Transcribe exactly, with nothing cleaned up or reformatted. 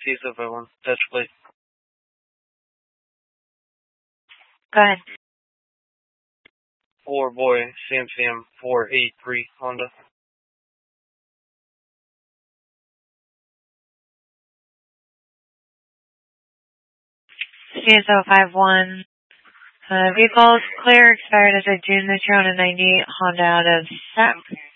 C S O five one, touch plate. Go ahead. four boy, C M C M four eight three, Honda. C S O five one. Uh, vehicles clear, expired as of June this year on a ninety-eight Honda out of S A C.